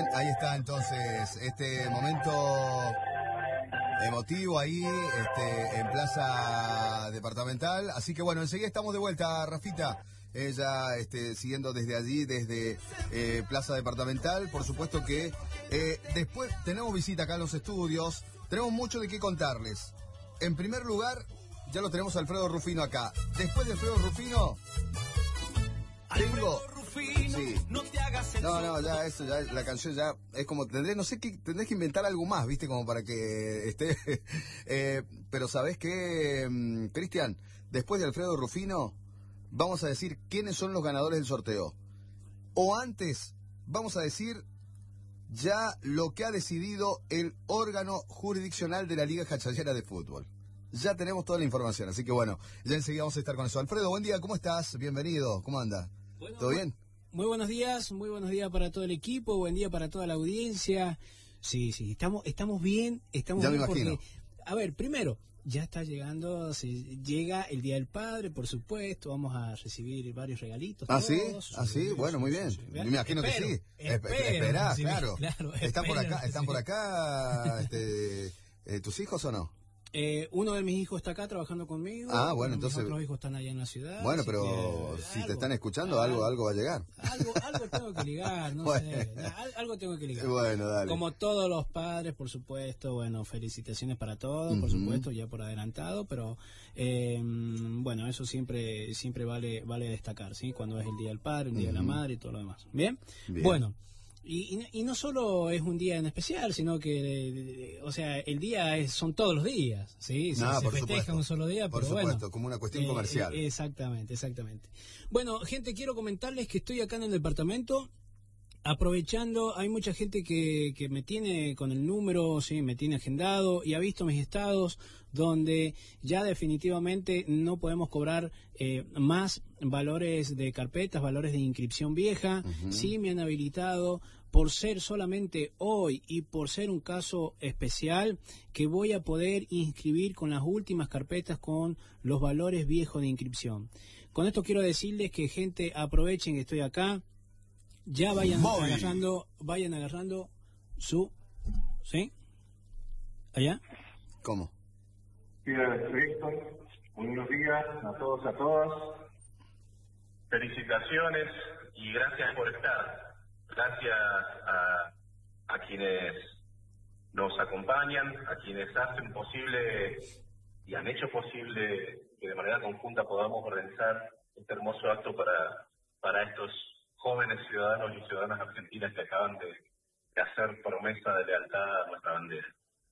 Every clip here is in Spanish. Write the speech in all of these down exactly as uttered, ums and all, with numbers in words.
ahí está entonces este momento emotivo ahí este, en Plaza Departamental. Así que bueno, enseguida estamos de vuelta, Rafita. Ella este, siguiendo desde allí, desde eh, Plaza Departamental. Por supuesto que eh, después tenemos visita acá en los estudios. Tenemos mucho de qué contarles. En primer lugar, ya lo tenemos a Alfredo Rufino acá. Después de Alfredo Rufino, tengo... Sí. No, no, ya eso, ya la canción ya es como, tendré, no sé qué, tendrés que inventar algo más, viste, como para que esté, eh, pero ¿sabés qué, Cristian? Después de Alfredo Rufino, vamos a decir quiénes son los ganadores del sorteo. O antes, vamos a decir ya lo que ha decidido el órgano jurisdiccional de la Liga Jachallera de Fútbol. Ya tenemos toda la información, así que bueno, ya enseguida vamos a estar con eso. Alfredo, buen día, ¿cómo estás? Bienvenido, ¿cómo anda? Bueno, ¿Todo bien? Muy buenos días, muy buenos días para todo el equipo, buen día para toda la audiencia. Sí, sí, estamos estamos bien, estamos ya bien me imagino. porque, a ver, primero, ya está llegando, se llega el Día del Padre, por supuesto, vamos a recibir varios regalitos. ¿Ah, todos, sí? sí, ¿Ah, sí? sí, bueno, sí, muy sí, bien. sí, sí. Me imagino espero, que sí. Espero, Esperá, recibir, claro. claro. ¿Están por espero acá, están por recibir. acá este, eh, tus hijos o no? Eh, uno de mis hijos está acá trabajando conmigo. Ah, bueno, uno entonces... Mis otros hijos están allá en la ciudad. Bueno, pero que, si algo, te están escuchando, algo, algo, algo va a llegar. Algo, algo tengo que ligar, no bueno. sé. Algo tengo que ligar. Bueno, dale. Como todos los padres, por supuesto, bueno, felicitaciones para todos, uh-huh. por supuesto, ya por adelantado, pero eh, bueno, eso siempre siempre vale vale destacar, ¿sí? Cuando es el Día del Padre, el Día uh-huh. de la Madre y todo lo demás. ¿Bien? Bien. Bueno. Y, y, y no solo es un día en especial, sino que, o sea, el día es, son todos los días, ¿sí? Se, no, se festeja supuesto. un solo día, por pero supuesto, bueno. como una cuestión eh, comercial. Eh, exactamente, exactamente. Bueno, gente, quiero comentarles que estoy acá en el departamento, aprovechando, hay mucha gente que, que me tiene con el número, sí, me tiene agendado y ha visto mis estados donde ya definitivamente no podemos cobrar eh, más valores de carpetas, valores de inscripción vieja. Uh-huh. Sí me han habilitado por ser solamente hoy y por ser un caso especial que voy a poder inscribir con las últimas carpetas con los valores viejos de inscripción. Con esto quiero decirles que, gente, aprovechen que estoy acá. Ya vayan Móvil. agarrando, vayan agarrando su, ¿sí? ¿Allá? ¿Cómo? Sí, Víctor, buenos días a todos, a todas. Felicitaciones y gracias por estar. Gracias a, a quienes nos acompañan, a quienes hacen posible y han hecho posible que de manera conjunta podamos organizar este hermoso acto para, para estos jóvenes ciudadanos y ciudadanas argentinas que acaban de, de hacer promesa de lealtad a nuestra bandera.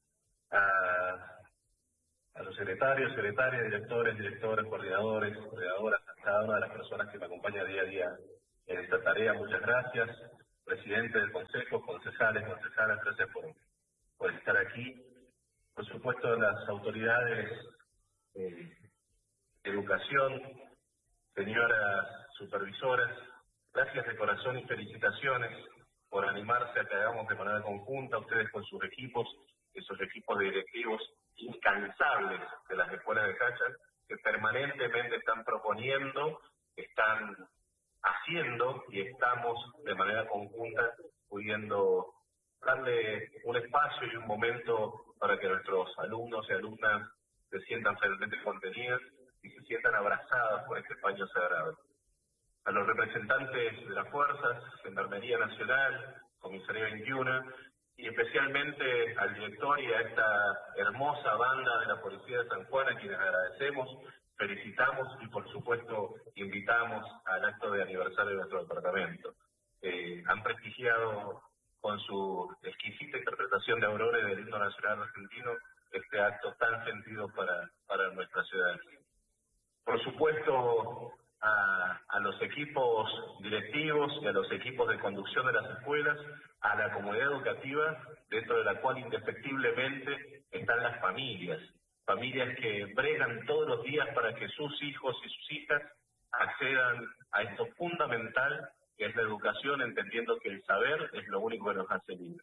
A, a los secretarios, secretarias, directores, directores, coordinadores, coordinadoras, a cada una de las personas que me acompañan día a día en esta tarea, muchas gracias. Presidente del Consejo, concejales, concejalas, gracias por, por estar aquí. Por supuesto, las autoridades eh, de educación, señoras supervisoras, gracias de corazón y felicitaciones por animarse a que hagamos de manera conjunta, ustedes con sus equipos, esos equipos de directivos incansables de las escuelas de Cachal, que permanentemente están proponiendo, están haciendo y estamos de manera conjunta pudiendo darle un espacio y un momento para que nuestros alumnos y alumnas se sientan realmente contenidas y se sientan abrazadas por este paño sagrado. A los representantes de las fuerzas, Gendarmería Nacional, Comisaría veintiuno, y especialmente al director y a esta hermosa banda de la Policía de San Juan, a quienes agradecemos, felicitamos y por supuesto invitamos al acto de aniversario de nuestro departamento. Eh, han prestigiado con su exquisita interpretación de Aurora y del himno nacional argentino este acto tan sentido para, para nuestra ciudad. Por supuesto, a, a los equipos directivos y a los equipos de conducción de las escuelas, a la comunidad educativa, dentro de la cual indefectiblemente están las familias, familias que bregan todos los días para que sus hijos y sus hijas accedan a esto fundamental que es la educación, entendiendo que el saber es lo único que nos hace libres.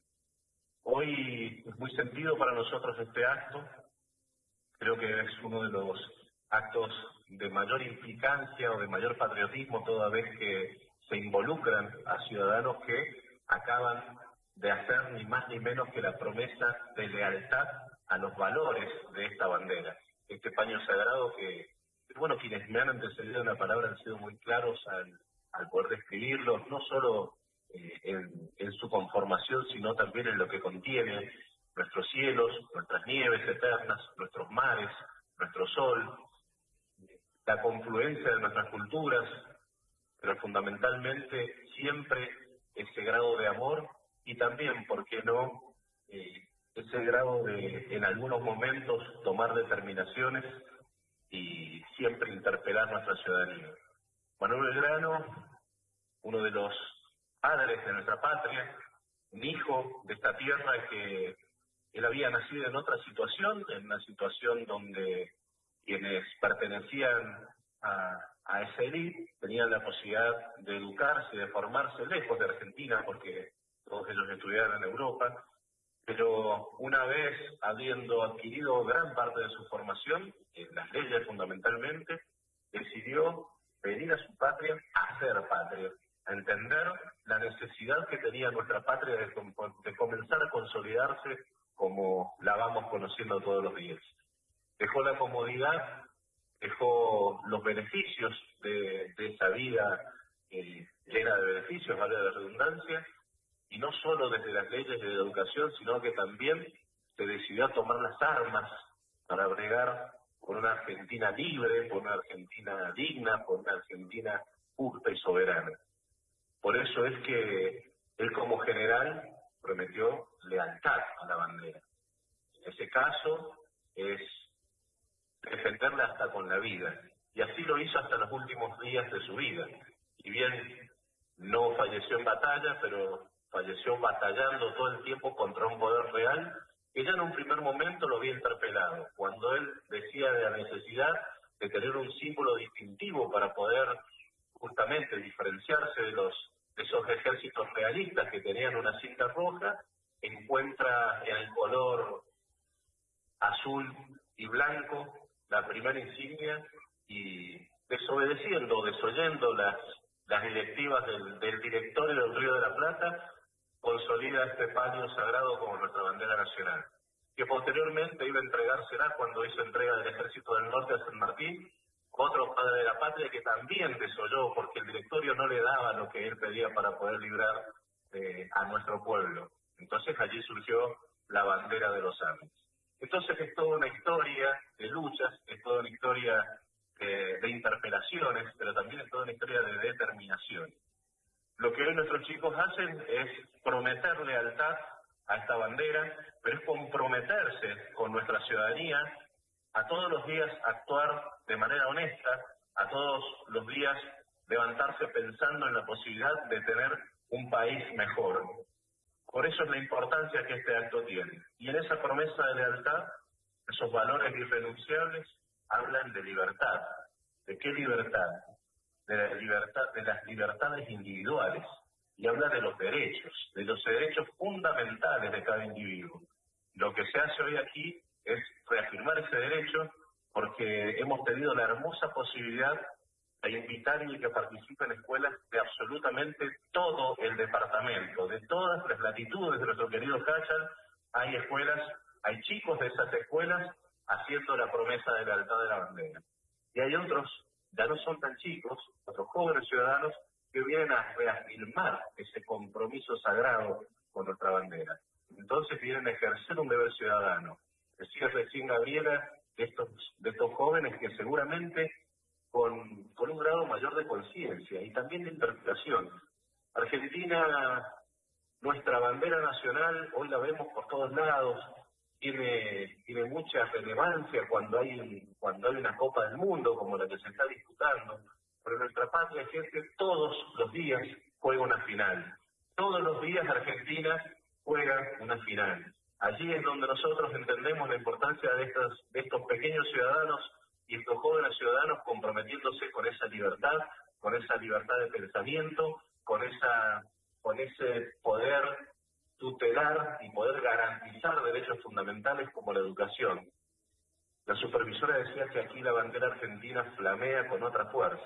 Hoy es muy sentido para nosotros este acto, creo que es uno de los actos de mayor implicancia o de mayor patriotismo toda vez que se involucran a ciudadanos que acaban de hacer ni más ni menos que la promesa de lealtad a los valores de esta bandera. Este paño sagrado que, bueno, quienes me han antecedido en la palabra han sido muy claros al, al poder describirlo, no solo eh, en, en su conformación, sino también en lo que contiene: nuestros cielos, nuestras nieves eternas, nuestros mares, nuestro sol, la confluencia de nuestras culturas, pero fundamentalmente siempre ese grado de amor y también, ¿por qué no?, eh, ese grado de, en algunos momentos, tomar determinaciones y siempre interpelar nuestra ciudadanía. Manuel Belgrano, uno de los padres de nuestra patria, un hijo de esta tierra que él había nacido en otra situación, en una situación donde quienes pertenecían a, a esa élite tenían la posibilidad de educarse, de formarse lejos de Argentina, porque todos ellos estudiaron en Europa, pero una vez habiendo adquirido gran parte de su formación, en las leyes fundamentalmente, decidió venir a su patria a ser patria, a entender la necesidad que tenía nuestra patria de, de comenzar a consolidarse como la vamos conociendo todos los días. Dejó la comodidad, dejó los beneficios de, de esa vida eh, llena de beneficios, vale la redundancia, y no solo desde las leyes de educación, sino que también se decidió a tomar las armas para bregar por una Argentina libre, por una Argentina digna, por una Argentina justa y soberana. Por eso es que él como general prometió lealtad a la bandera. En ese caso es defenderla hasta con la vida, y así lo hizo hasta los últimos días de su vida. Y bien, no falleció en batalla, pero falleció batallando todo el tiempo contra un poder real que ya en un primer momento lo había interpelado, cuando él decía de la necesidad de tener un símbolo distintivo para poder justamente diferenciarse de los de esos ejércitos realistas que tenían una cinta roja. Encuentra en el color azul y blanco la primera insignia, y desobedeciendo, desoyendo las, las directivas del, del directorio del Río de la Plata, consolida este paño sagrado como nuestra bandera nacional, que posteriormente iba a entregársela cuando hizo entrega del Ejército del Norte a San Martín, otro padre de la patria que también desoyó porque el directorio no le daba lo que él pedía para poder librar eh, a nuestro pueblo. Entonces allí surgió la bandera de los Andes. Entonces es toda una historia de luchas, es toda una historia de, de interpelaciones, pero también es toda una historia de determinación. Lo que hoy nuestros chicos hacen es prometer lealtad a esta bandera, pero es comprometerse con nuestra ciudadanía a todos los días actuar de manera honesta, a todos los días levantarse pensando en la posibilidad de tener un país mejor. Por eso es la importancia que este acto tiene. Y en esa promesa de lealtad, esos valores irrenunciables hablan de libertad. ¿De qué libertad? De la libertad, de las libertades individuales, y habla de los derechos, de los derechos fundamentales de cada individuo. Lo que se hace hoy aquí es reafirmar ese derecho, porque hemos tenido la hermosa posibilidad de invitar y que participen escuelas de absolutamente todo el departamento, de todas las latitudes de nuestro querido Cachal. Hay escuelas, hay chicos de esas escuelas haciendo la promesa de lealtad de la bandera. Y hay otros, ya no son tan chicos, otros jóvenes ciudadanos que vienen a reafirmar ese compromiso sagrado con nuestra bandera. Entonces vienen a ejercer un deber ciudadano. Decía recién Gabriela de estos, de estos jóvenes que seguramente con, con un grado mayor de conciencia y también de interpretación. Argentina, nuestra bandera nacional, hoy la vemos por todos lados, tiene, tiene mucha relevancia cuando hay, cuando hay una Copa del Mundo como la que se está disputando, pero nuestra patria, gente, todos los días juega una final. Todos los días Argentina juega una final. Allí es donde nosotros entendemos la importancia de estos, de estos pequeños ciudadanos y estos jóvenes ciudadanos comprometiéndose con esa libertad, con esa libertad de pensamiento, con esa, con ese poder tutelar y poder garantizar derechos fundamentales como la educación. La supervisora decía que aquí la bandera argentina flamea con otra fuerza,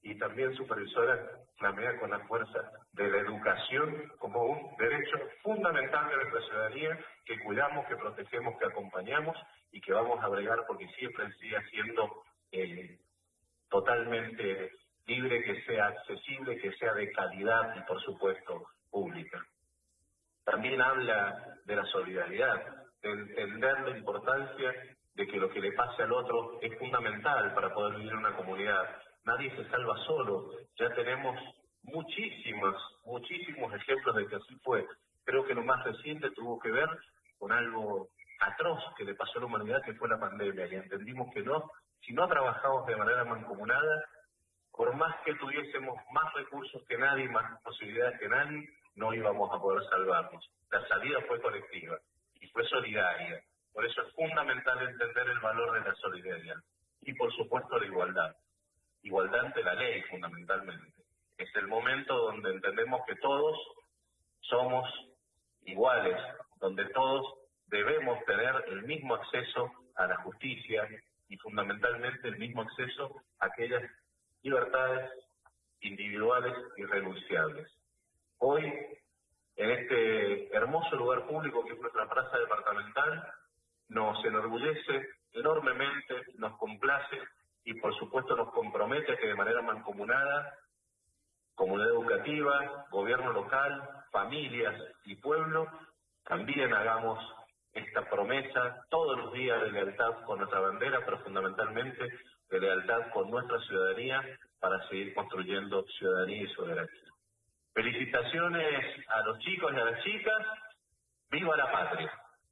y también supervisora flamea con la fuerza de la educación como un derecho fundamental de nuestra ciudadanía, que cuidamos, que protegemos, que acompañamos y que vamos a bregar porque siempre siga siendo eh, totalmente libre, que sea accesible, que sea de calidad y, por supuesto, pública. También habla de la solidaridad, de entender la importancia de que lo que le pase al otro es fundamental para poder vivir en una comunidad. Nadie se salva solo. Ya tenemos muchísimos, muchísimos ejemplos de que así fue. Creo que lo más reciente tuvo que ver con algo atroz que le pasó a la humanidad, que fue la pandemia, y entendimos que no, si no trabajamos de manera mancomunada, por más que tuviésemos más recursos que nadie, más posibilidades que nadie, no íbamos a poder salvarnos. La salida fue colectiva y fue solidaria. Por eso es fundamental entender el valor de la solidaridad. Y por supuesto la igualdad. Igualdad ante la ley, fundamentalmente. Es el momento donde entendemos que todos somos iguales, donde todos debemos tener el mismo acceso a la justicia y fundamentalmente el mismo acceso a aquellas libertades individuales irrenunciables. Hoy, en este hermoso lugar público que es nuestra plaza departamental, nos enorgullece enormemente, nos complace y por supuesto nos compromete a que de manera mancomunada, comunidad educativa, gobierno local, familias y pueblo, también hagamos esta promesa todos los días de lealtad con nuestra bandera, pero fundamentalmente de lealtad con nuestra ciudadanía para seguir construyendo ciudadanía y soberanía. Felicitaciones a los chicos y a las chicas. ¡Viva la patria!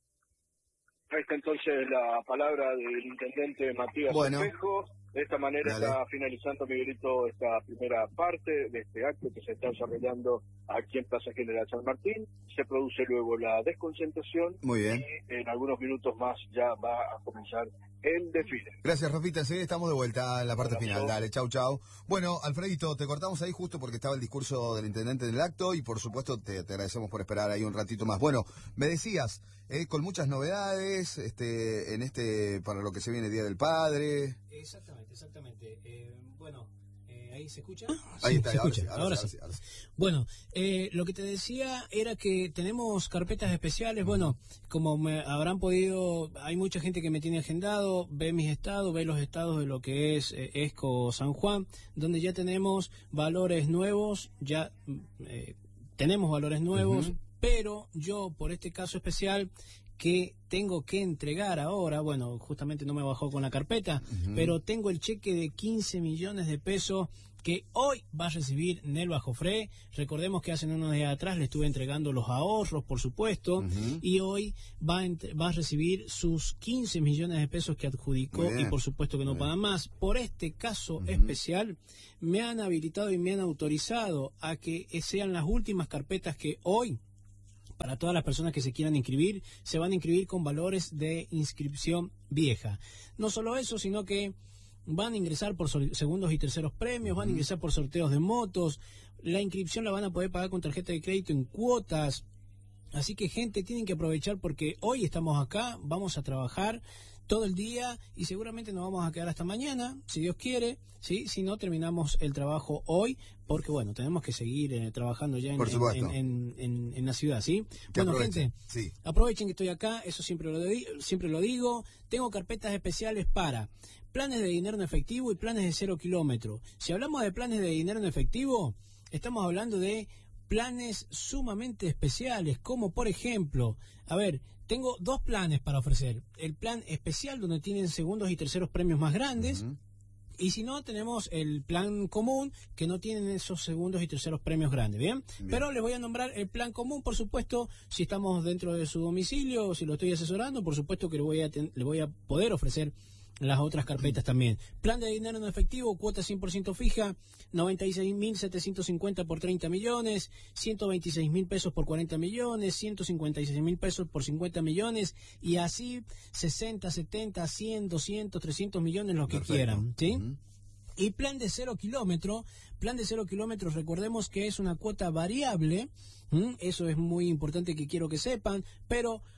Ahí está entonces la palabra del intendente Matías Bueno. Espejo. De esta manera Dale. Está finalizando, Miguelito, esta primera parte de este acto que se está desarrollando aquí en Plaza General San Martín. Se produce luego la desconcentración. Muy bien. Y en algunos minutos más ya va a comenzar el desfile. Gracias, Rafita. Sí, estamos de vuelta en la parte Abrazo. final. Dale, chau, chau. Bueno, Alfredito, te cortamos ahí justo porque estaba el discurso del intendente en el acto y por supuesto te, te agradecemos por esperar ahí un ratito más. Bueno, me decías, eh, con muchas novedades este, en este, para lo que se viene Día del Padre. Exactamente, exactamente. Eh, bueno, eh, ¿ahí se escucha? Ahí Sí, está, se ahora escucha. sí, ahora Ahora sí, sí. ahora sí, ahora sí. Bueno, eh, lo que te decía era que tenemos carpetas especiales. Bueno, como me habrán podido, hay mucha gente que me tiene agendado, ve mis estados, ve los estados de lo que es eh, ESCO San Juan, donde ya tenemos valores nuevos, ya eh, tenemos valores nuevos, Uh-huh. pero yo, por este caso especial, que tengo que entregar ahora, bueno, justamente no me bajó con la carpeta, Uh-huh. pero tengo el cheque de quince millones de pesos que hoy va a recibir Nelva Jofré. Recordemos que hace unos días atrás le estuve entregando los ahorros, por supuesto, Uh-huh. y hoy va a, entre- va a recibir sus quince millones de pesos que adjudicó Muy bien. y por supuesto que no Muy paga más. Por este caso Uh-huh. especial, me han habilitado y me han autorizado a que sean las últimas carpetas que hoy, para todas las personas que se quieran inscribir, se van a inscribir con valores de inscripción vieja. No solo eso, sino que van a ingresar por sol- segundos y terceros premios, van a ingresar por sorteos de motos, la inscripción la van a poder pagar con tarjeta de crédito en cuotas. Así que, gente, tienen que aprovechar porque hoy estamos acá, vamos a trabajar todo el día y seguramente nos vamos a quedar hasta mañana, si Dios quiere, ¿sí? Si no, terminamos el trabajo hoy, porque, bueno, tenemos que seguir eh, trabajando ya en, Por en, supuesto. en- en- en la ciudad, ¿sí? Que Bueno, aprovechen. gente, Sí. aprovechen que estoy acá, eso siempre lo, di- siempre lo digo. Tengo carpetas especiales para planes de dinero en efectivo y planes de cero kilómetro. Si hablamos de planes de dinero en efectivo, estamos hablando de planes sumamente especiales, como por ejemplo, a ver, tengo dos planes para ofrecer. El plan especial, donde tienen segundos y terceros premios más grandes. Uh-huh. Y si no, tenemos el plan común, que no tienen esos segundos y terceros premios grandes, ¿bien? Bien. Pero les voy a nombrar el plan común, por supuesto, si estamos dentro de su domicilio, o si lo estoy asesorando, por supuesto que le voy a, ten- le voy a poder ofrecer las otras carpetas también. Plan de dinero en efectivo, cuota cien por ciento fija, noventa y seis mil setecientos cincuenta por treinta millones, ciento veintiséis mil pesos por cuarenta millones, ciento cincuenta y seis mil pesos por cincuenta millones, y así sesenta, setenta, cien, doscientos, trescientos millones, los que Perfecto. quieran, ¿sí? Uh-huh. Y plan de cero kilómetro, plan de cero kilómetros, recordemos que es una cuota variable, ¿m? Eso es muy importante que quiero que sepan, pero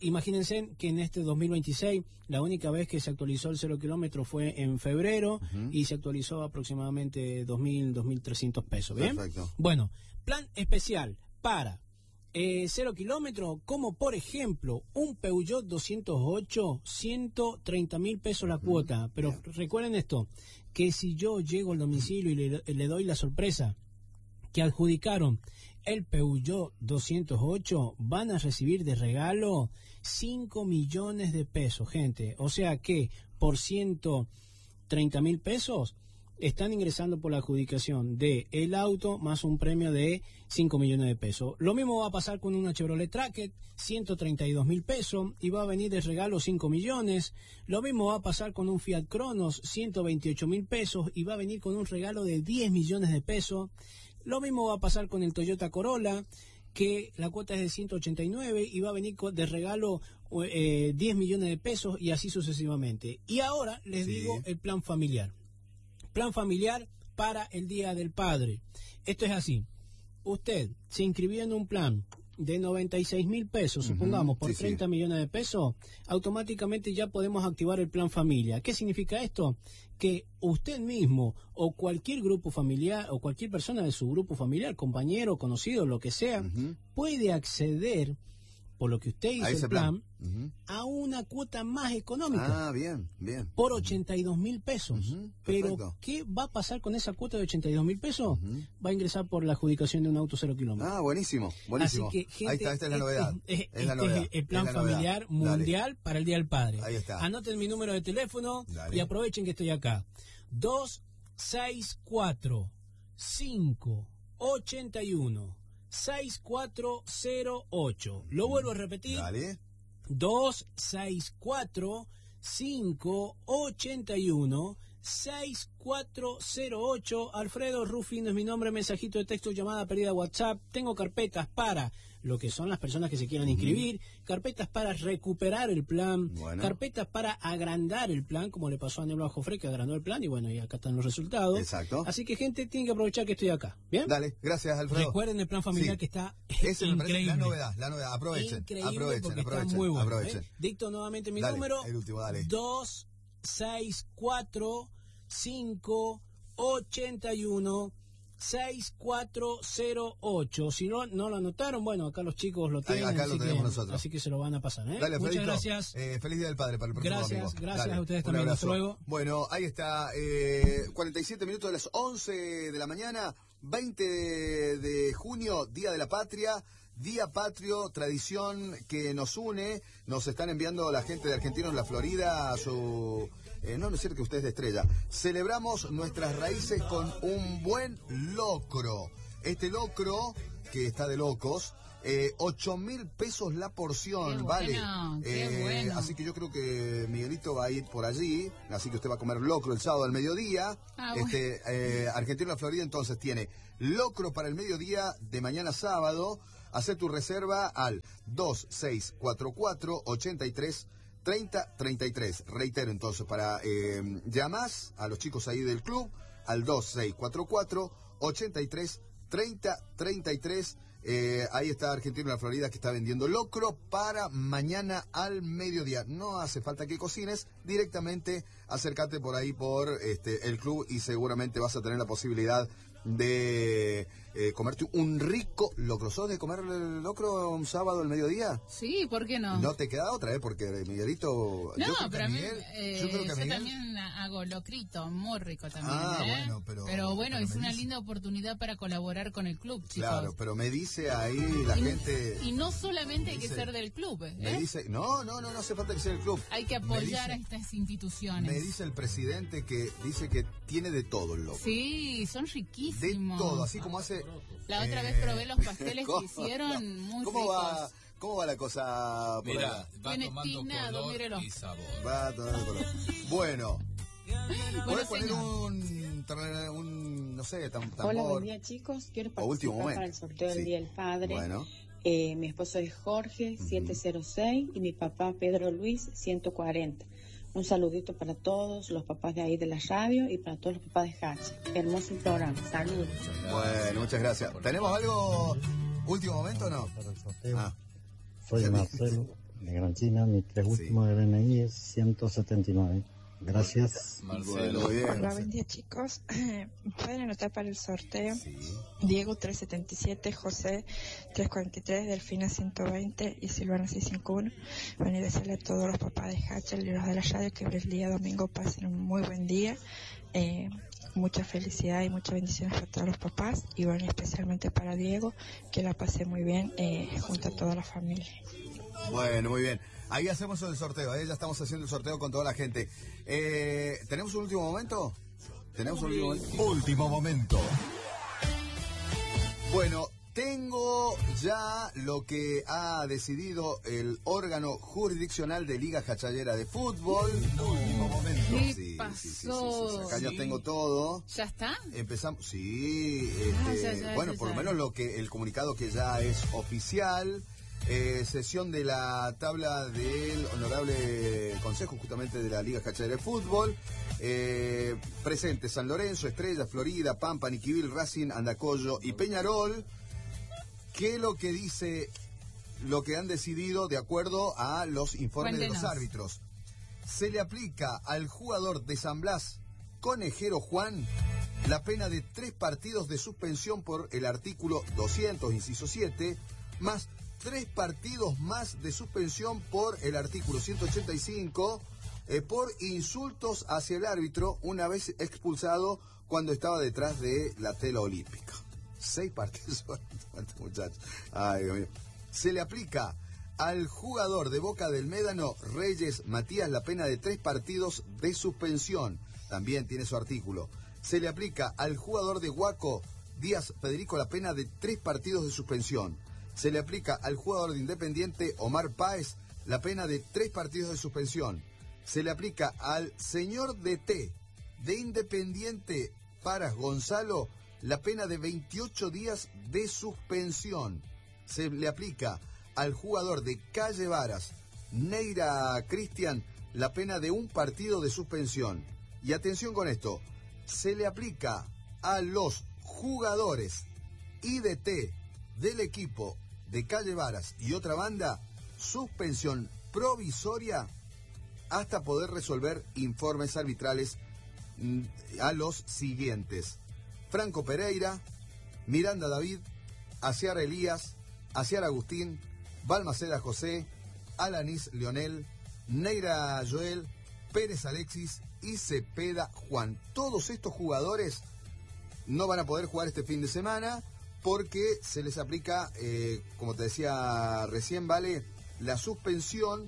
imagínense que en este dos mil veintiséis la única vez que se actualizó el cero kilómetro fue en febrero uh-huh. y se actualizó aproximadamente dos mil, dos mil trescientos pesos. ¿Bien? Perfecto. Bueno, plan especial para eh, cero kilómetro, como por ejemplo un Peugeot doscientos ocho, ciento treinta mil pesos la cuota. Uh-huh. Pero yeah. recuerden esto, que si yo llego al domicilio y le, le doy la sorpresa que adjudicaron el Peugeot doscientos ocho, van a recibir de regalo cinco millones de pesos, gente. O sea que por ciento treinta mil pesos están ingresando por la adjudicación de el auto más un premio de cinco millones de pesos. Lo mismo va a pasar con una Chevrolet Tracker, ciento treinta y dos mil pesos, y va a venir de regalo cinco millones. Lo mismo va a pasar con un Fiat Cronos, ciento veintiocho mil pesos, y va a venir con un regalo de diez millones de pesos. Lo mismo va a pasar con el Toyota Corolla, que la cuota es de ciento ochenta y nueve y va a venir de regalo eh, diez millones de pesos, y así sucesivamente. Y ahora les sí. digo el plan familiar. Plan familiar para el Día del Padre. Esto es así. Usted se inscribió en un plan de noventa y seis mil pesos, uh-huh. supongamos, por sí, treinta sí. millones de pesos, automáticamente ya podemos activar el plan familia. ¿Qué significa esto? Que usted mismo o cualquier grupo familiar o cualquier persona de su grupo familiar, compañero, conocido, lo que sea, uh-huh. puede acceder, por lo que usted hizo el plan, plan uh-huh. a una cuota más económica. Ah, bien, bien. Por ochenta y dos mil pesos. Uh-huh. Pero, ¿qué va a pasar con esa cuota de ochenta y dos mil pesos? Uh-huh. Va a ingresar por la adjudicación de un auto cero kilómetros. Ah, buenísimo, buenísimo. Así que, gente, ahí está, esta es la novedad. Es, es, es este la novedad. es el plan es la familiar novedad. mundial Dale. para el Día del Padre. Ahí está. Anoten mi número de teléfono Dale. y aprovechen que estoy acá. dos seis cuatro, cinco, ocho uno, seis cuatro cero ocho. Lo vuelvo a repetir. Dale. dos seis cuatro, cinco, ocho uno, seis cuatro cero ocho. Alfredo Ruffin es mi nombre. Mensajito de texto, llamada perdida, WhatsApp. Tengo carpetas para lo que son las personas que se quieran inscribir, uh-huh. carpetas para recuperar el plan, bueno. carpetas para agrandar el plan, como le pasó a Nebla Jofre, que agrandó el plan, y bueno, y acá están los resultados. Exacto. Así que, gente, tienen que aprovechar que estoy acá. ¿Bien? Dale, gracias, Alfredo. Recuerden el plan familiar, sí. que está Ese increíble. La novedad, la novedad. Aprovechen, increíble aprovechen, porque aprovechen. Está muy bueno, aprovechen. ¿eh? Dicto nuevamente mi dale, número. El último, dale. dos seis cuatro, cinco, ocho uno, seis cuatro cero ocho. Si no, no lo anotaron, bueno, acá los chicos lo tienen. Ahí, acá lo tenemos que, nosotros. Así que se lo van a pasar, ¿eh? Dale, Muchas Fredito, gracias. Eh, feliz Día del Padre para el próximo Gracias, domingo. gracias Dale, a ustedes un también. abrazo. Hasta luego. Bueno, ahí está. Eh, cuarenta y siete minutos de las once de la mañana, veinte de junio, Día de la Patria. Día patrio, tradición que nos une. Nos están enviando la gente de Argentinos La Florida a su... Eh, no, no es cierto que usted es de Estrella. Celebramos nuestras raíces con un buen locro. Este locro, que está de locos, eh, ocho mil pesos la porción, qué vale. Bueno, qué eh, bueno. Así que yo creo que Miguelito va a ir por allí. Así que usted va a comer locro el sábado al mediodía. Ah, este eh, Argentino La Florida entonces tiene locro para el mediodía de mañana sábado. Hacer tu reserva al dos seis cuatro cuatro, ocho tres, treinta, treinta y tres. Reitero entonces, para eh, llamas a los chicos ahí del club al dos seis cuatro cuatro, ocho tres, treinta, treinta y tres. Eh, ahí está Argentino en la Florida, que está vendiendo locro para mañana al mediodía. No hace falta que cocines, directamente acércate por ahí por este el club y seguramente vas a tener la posibilidad de eh, comerte un rico locro. ¿Sos de comer el locro un sábado al mediodía? Sí, ¿por qué no? No te queda otra, ¿eh? Porque Miguelito... No, yo creo pero que a mí, Miguel, eh, yo, creo que yo Miguel... también hago locrito, muy rico también. Ah, ¿eh? bueno, pero... Pero bueno, pero es una dice... linda oportunidad para colaborar con el club, chicos. Claro, pero me dice ahí la y, gente... Y no solamente hay dice, que ser del club, ¿eh? Me dice... No, no, no, no hace falta que sea del club. Hay que apoyar dice, a estas instituciones. Me dice el presidente que dice que tiene de todo el locro. Sí, son riquísimos. De todo, así como hace... La otra eh, vez probé los pasteles que hicieron, muy ¿Cómo ricos. va, ¿Cómo va la cosa por Mira, allá? va Tiene tomando tinado, color mírelo. y sabor. Va tomando color. Bueno, Bueno, ¿podés poner señor. un, tra- un, no sé, tam- tambor? Hola, buen día, chicos. Quiero O último participar momento. para el sorteo del Sí. Día del Padre. Bueno, Eh, mi esposo es Jorge, siete cero seis, y mi papá Pedro Luis, ciento cuarenta. Un saludito para todos los papás de ahí de la radio y para todos los papás de Hachi. Hermoso programa. Saludos. bueno, muchas gracias. ¿Tenemos algo último momento o no? Para el sorteo. Ah, Soy ya vi. Marcelo, de Gran China. Mi tres últimos sí. de D N I es ciento setenta y nueve. Gracias. Marcelo, bien. Hola, buen día, chicos. Pueden anotar para el sorteo. Sí. Diego trescientos setenta y siete, José trescientos cuarenta y tres, Delfina ciento veinte y Silvana seiscientos cincuenta y uno. Van a decirle a todos los papás de Hachel y los de la radio que el día domingo pasen un muy buen día. Eh, mucha felicidad y muchas bendiciones para todos los papás y bueno, especialmente para Diego, que la pase muy bien eh, junto a toda la familia. Bueno, muy bien. Ahí hacemos el sorteo, ¿eh? Ya estamos haciendo el sorteo con toda la gente. Eh, ¿Tenemos un último momento? ¿Tenemos un último momento? Último momento. Bueno, tengo ya lo que ha decidido el órgano jurisdiccional de Liga Jachallera de Fútbol. Último momento. ¿Qué Sí, pasó? sí, sí, sí, sí, sí. Acá Sí. ya tengo todo. ¿Ya está? Empezamos, sí, este, Ah, ya, ya, bueno, ya, por ya. lo menos lo que el comunicado que ya es oficial. Eh, sesión de la tabla del honorable consejo justamente de la Liga Jachallera de Fútbol. Eh, presente San Lorenzo, Estrella, Florida, Pampa, Niquivil, Racing, Andacollo y Peñarol. ¿Qué es lo que dice, lo que han decidido de acuerdo a los informes Cuéntenos. de los árbitros? Se le aplica al jugador de San Blas, Conejero Juan, la pena de tres partidos de suspensión por el artículo doscientos, inciso siete, más tres partidos más de suspensión por el artículo ciento ochenta y cinco, eh, por insultos hacia el árbitro una vez expulsado cuando estaba detrás de la tela olímpica. Seis partidos, muchachos. Ay, Dios mío. Se le aplica al jugador de Boca del Médano, Reyes Matías, la pena de tres partidos de suspensión. También tiene su artículo. Se le aplica al jugador de Huaco, Díaz Federico, la pena de tres partidos de suspensión. Se le aplica al jugador de Independiente, Omar Páez, la pena de tres partidos de suspensión. Se le aplica al señor D T de Independiente, Paras Gonzalo, la pena de veintiocho días de suspensión. Se le aplica al jugador de Calle Varas, Neira Cristian, la pena de un partido de suspensión. Y atención con esto, se le aplica a los jugadores I D T del equipo de Calle Varas y otra banda, suspensión provisoria hasta poder resolver informes arbitrales mm, a los siguientes: Franco Pereira, Miranda David, Aciar Elías, Aciar Agustín, Balmaceda José, Alanis Leonel, Neira Joel, Pérez Alexis y Cepeda Juan. Todos estos jugadores no van a poder jugar este fin de semana porque se les aplica, eh, como te decía recién, Vale, la suspensión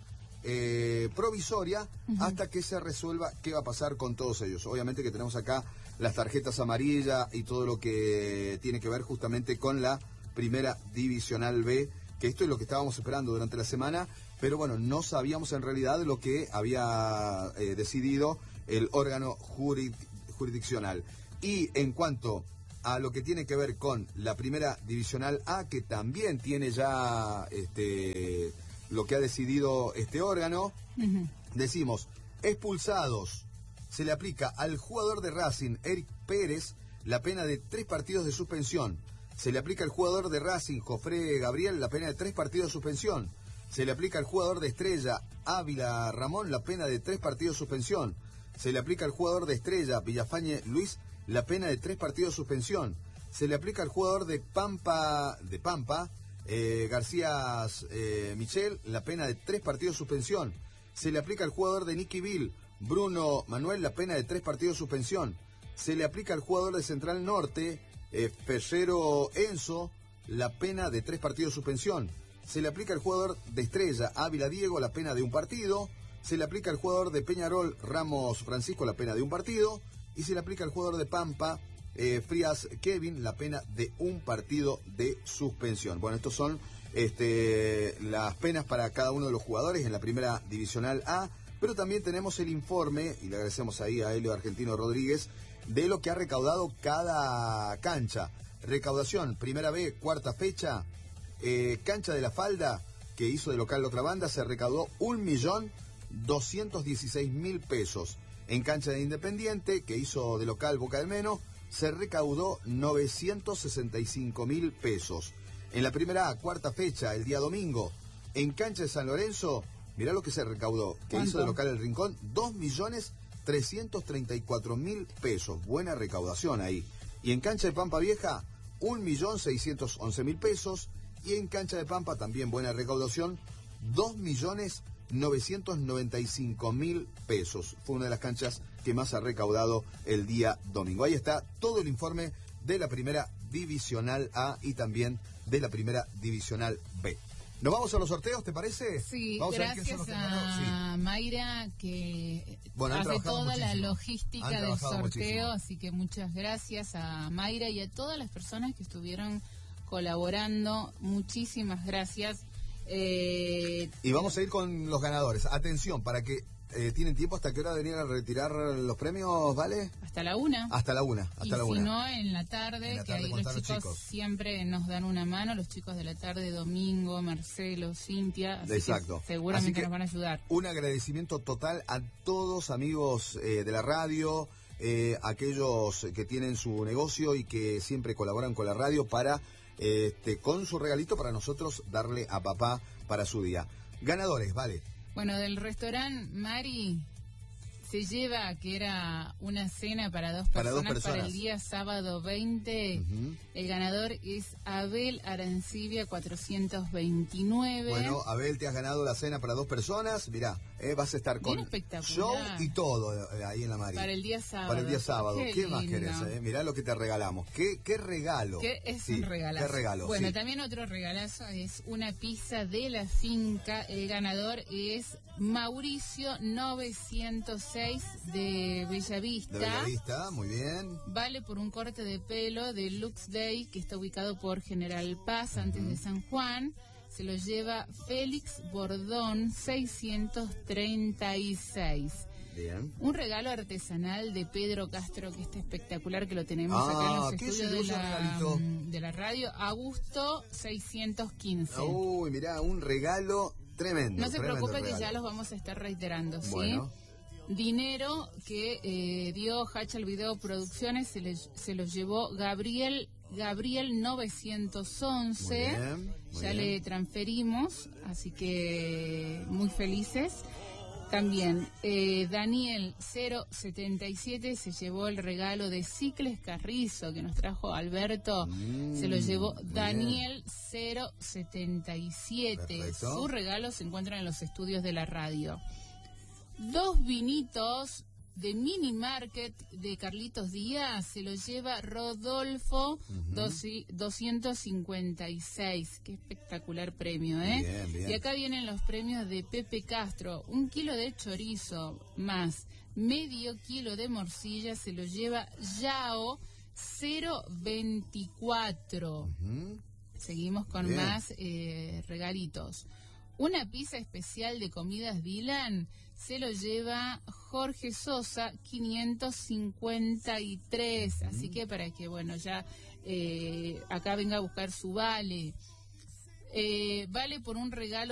eh, provisoria uh-huh. hasta que se resuelva qué va a pasar con todos ellos. Obviamente que tenemos acá las tarjetas amarillas y todo lo que tiene que ver justamente con la Primera Divisional B, que esto es lo que estábamos esperando durante la semana, pero bueno, no sabíamos en realidad lo que había eh, decidido el órgano jurid- jurisdiccional. Y en cuanto a lo que tiene que ver con la Primera Divisional A, que también tiene ya este, lo que ha decidido este órgano, uh-huh. decimos, expulsados, se le aplica al jugador de Racing, Eric Pérez, la pena de tres partidos de suspensión. Se le aplica al jugador de Racing, Jofre Gabriel, la pena de tres partidos de suspensión. Se le aplica al jugador de Estrella, Ávila Ramón, la pena de tres partidos de suspensión. Se le aplica al jugador de Estrella, Villafañe Luis, la pena de tres partidos de suspensión. Se le aplica al jugador de Pampa, de Pampa, eh, García eh, Michel, la pena de tres partidos de suspensión. Se le aplica al jugador de Niquivil, Bruno Manuel, la pena de tres partidos de suspensión. Se le aplica al jugador de Central Norte, eh, Ferrero Enzo, la pena de tres partidos de suspensión. Se le aplica al jugador de Estrella, Ávila Diego, la pena de un partido. Se le aplica al jugador de Peñarol, Ramos Francisco, la pena de un partido. Y se le aplica al jugador de Pampa, eh, Frías Kevin, la pena de un partido de suspensión. Bueno, estos son este, las penas para cada uno de los jugadores en la Primera Divisional A, pero también tenemos el informe, y le agradecemos ahí a Helio Argentino Rodríguez, de lo que ha recaudado cada cancha. Recaudación, Primera B, cuarta fecha, eh, cancha de la Falda, que hizo de local la otra banda, se recaudó un millón doscientos dieciséis mil pesos. En cancha de Independiente, que hizo de local Boca del Meno, se recaudó novecientos sesenta y cinco mil pesos. En la Primera A, cuarta fecha, el día domingo, En cancha de San Lorenzo, mirá lo que se recaudó, que ¿Cuánto? hizo de local el Rincón, dos millones trescientos treinta y cuatro mil pesos. Buena recaudación ahí. Y en cancha de Pampa Vieja, un millón seiscientos once mil pesos. Y en cancha de Pampa también buena recaudación, dos millones novecientos noventa y cinco mil pesos. Fue una de las canchas que más ha recaudado el día domingo. Ahí está todo el informe de la primera divisional A y también de la primera divisional B. ¿Nos vamos a los sorteos, te parece? Sí, vamos gracias a, ver quién son los a, ganadores. Sí. Mayra que Bueno, han hace trabajado toda la muchísimo. logística Han del trabajado sorteo, muchísimo. así que muchas gracias a Mayra y a todas las personas que estuvieron colaborando. Muchísimas gracias. Eh, Y vamos a ir con los ganadores. Atención, para que eh, tienen tiempo hasta qué hora venir a retirar los premios, ¿vale? hasta la una. Hasta la una, hasta y la si una. no, en la tarde, En la que tarde ahí con los los chicos, chicos. siempre nos dan una mano, los chicos de la tarde, Domingo, Marcelo, Cintia, así Exacto. que seguramente Así que nos van a ayudar. Un agradecimiento total a todos amigos eh, de la radio, eh, aquellos que tienen su negocio y que siempre colaboran con la radio para, eh, este, con su regalito para nosotros darle a papá para su día. Ganadores, vale. Bueno, del restaurante Mari se lleva, que era una cena para dos Para personas dos para, personas. el día sábado veinte. Ujú. El ganador es Abel Arancibia cuatrocientos veintinueve. Bueno, Abel, te has ganado la cena para dos personas. Mirá, eh, vas a estar con Bien espectacular. show y todo eh, ahí en la Mari. Para el día sábado. Para el día sábado. ¿Qué, Qué más lindo. querés? Eh? Mirá lo que te regalamos. ¿Qué, qué regalo? Que es Sí, un regalazo. Qué regalo. Bueno, sí. también otro regalazo es una pizza de la finca. El ganador es Mauricio novecientos seis de Bellavista. De Bellavista, muy bien. Vale por un corte de pelo de Lux Day, que está ubicado por General Paz, antes de San Juan. Se lo lleva Félix Bordón, seiscientos treinta y seis. Bien. Un regalo artesanal de Pedro Castro, que está espectacular, que lo tenemos Ah, acá en los ¿qué estudios se de usa la, regalito? de la radio. Augusto seiscientos quince. Uy, mirá, un regalo tremendo. No se tremendo preocupe que regalo. ya los vamos a estar reiterando, ¿sí? Bueno. Dinero que eh, dio Hachal Video Producciones se, le, se los llevó Gabriel Gabriel novecientos once. Muy bien, muy ya bien. le transferimos, así que muy felices. También eh, Daniel cero setenta y siete se llevó el regalo de Cicles Carrizo que nos trajo Alberto. Mm, se lo llevó muy Daniel cero setenta y siete. Perfecto. Su regalo se encuentra en los estudios de la radio. Dos vinitos de Mini Market de Carlitos Díaz se los lleva Rodolfo doci- doscientos cincuenta y seis. Qué espectacular premio, ¿eh? Bien, bien. Y acá vienen los premios de Pepe Castro. Un kilo de chorizo más medio kilo de morcilla se lo lleva Yao cero veinticuatro. Ujú. Seguimos con Bien. más eh, regalitos. Una pizza especial de comidas Dylan se lo lleva Jorge Sosa, quinientos cincuenta y tres. Así que para que, bueno, ya eh, acá venga a buscar su vale. Eh, vale por un regalo